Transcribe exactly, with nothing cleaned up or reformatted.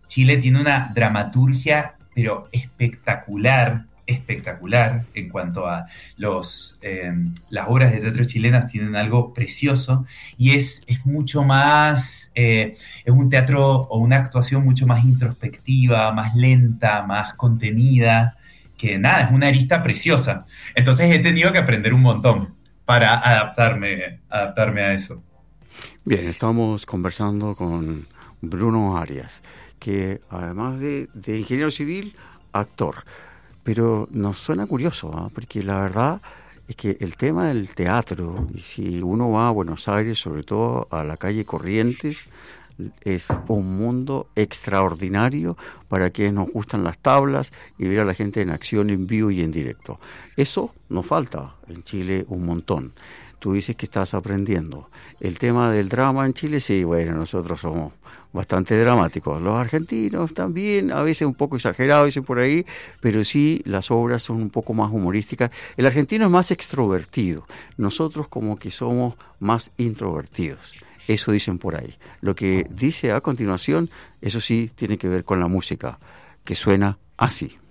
Chile tiene una dramaturgia, pero espectacular, espectacular en cuanto a los, eh, las obras de teatro chilenas tienen algo precioso y es, es mucho más, eh, es un teatro o una actuación mucho más introspectiva, más lenta, más contenida, que nada, es una arista preciosa. Entonces he tenido que aprender un montón para adaptarme, adaptarme a eso. Bien, estamos conversando con Bruno Arias, que además de, de ingeniero civil, actor. Pero nos suena curioso, ¿eh? Porque la verdad es que el tema del teatro, y si uno va a Buenos Aires, sobre todo a la calle Corrientes, es un mundo extraordinario para quienes nos gustan las tablas y ver a la gente en acción, en vivo y en directo. Eso nos falta en Chile un montón. Tú dices que estás aprendiendo. El tema del drama en Chile, sí, bueno, nosotros somos bastante dramáticos. Los argentinos también, a veces un poco exagerados, dicen por ahí, pero sí, las obras son un poco más humorísticas. El argentino es más extrovertido. Nosotros como que somos más introvertidos. Eso dicen por ahí. Lo que dice a continuación, eso sí, tiene que ver con la música, que suena así.